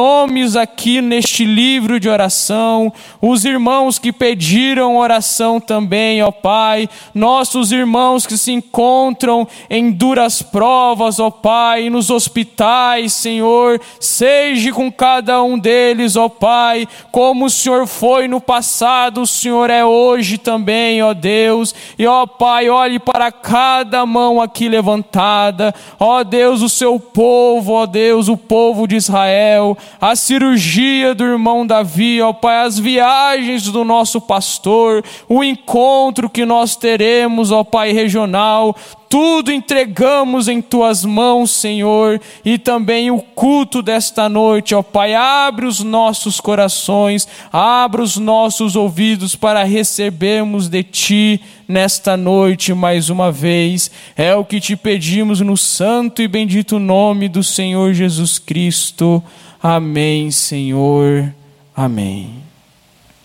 nomes aqui neste livro de oração, os irmãos que pediram oração também, ó Pai, nossos irmãos que se encontram em duras provas, ó Pai, nos hospitais, Senhor, seja com cada um deles, ó Pai, como o Senhor foi no passado, o Senhor é hoje também, ó Deus, e ó Pai, olhe para cada mão aqui levantada, ó Deus, o seu povo, ó Deus, o povo de Israel, a cirurgia do irmão Davi, ó Pai, as viagens do nosso pastor, o encontro que nós teremos, ó Pai, regional, tudo entregamos em Tuas mãos, Senhor, e também o culto desta noite, ó Pai, abre os nossos corações, abre os nossos ouvidos para recebermos de Ti nesta noite mais uma vez, é o que Te pedimos no santo e bendito nome do Senhor Jesus Cristo. Amém, Senhor. Amém.